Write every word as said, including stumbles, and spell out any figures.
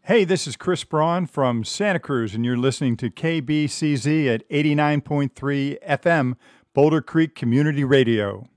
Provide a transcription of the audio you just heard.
Hey, this is Chris Braun from Santa Cruz, and you're listening to K B C Z at eighty-nine point three F M, Boulder Creek Community Radio.